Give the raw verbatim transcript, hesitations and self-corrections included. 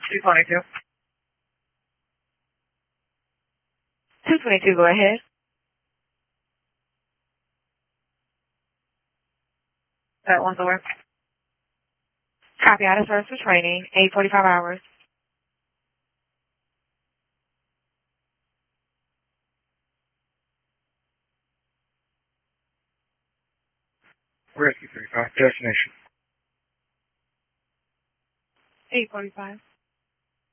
two twenty-two. two twenty-two, go ahead. That one's over. Copy out of service for training, eight forty-five hours. Rescue thirty-five, destination. eight forty-five.